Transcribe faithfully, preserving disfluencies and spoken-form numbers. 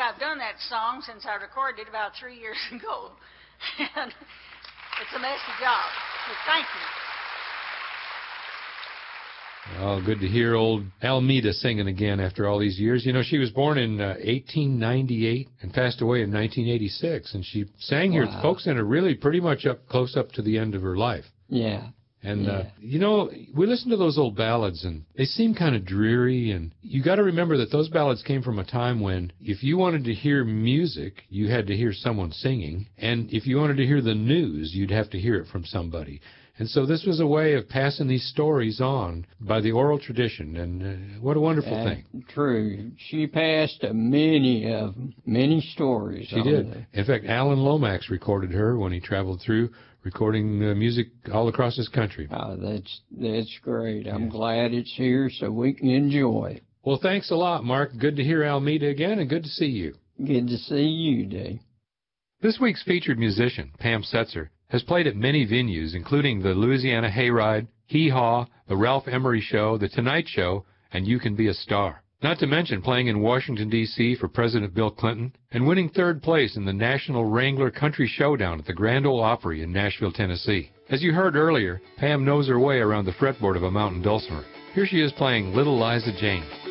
I've done that song since I recorded it about three years ago. And it's a messy job. But thank you. Oh, good to hear old Almeda singing again after all these years. You know, she was born in uh, eighteen ninety-eight and passed away in nineteen eighty-six, and she sang wow. here at the Folk Center really pretty much up close up to the end of her life. Yeah. And, yeah. uh, you know, we listen to those old ballads, and they seem kind of dreary, and you got to remember that those ballads came from a time when if you wanted to hear music, you had to hear someone singing, and if you wanted to hear the news, you'd have to hear it from somebody. And so this was a way of passing these stories on by the oral tradition, and uh, what a wonderful uh, thing. True. She passed uh, many of many stories. She did. The... In fact, Alan Lomax recorded her when he traveled through, recording uh, music all across this country. Oh, that's that's great. I'm yeah. glad it's here so we can enjoy it. Well, thanks a lot, Mark. Good to hear Almeda again, and good to see you. Good to see you, Dave. This week's featured musician, Pam Setzer, has played at many venues, including the Louisiana Hayride, Hee Haw, the Ralph Emery Show, The Tonight Show, and You Can Be a Star. Not to mention playing in Washington, D C for President Bill Clinton and winning third place in the National Wrangler Country Showdown at the Grand Ole Opry in Nashville, Tennessee. As you heard earlier, Pam knows her way around the fretboard of a mountain dulcimer. Here she is playing Little Liza Jane.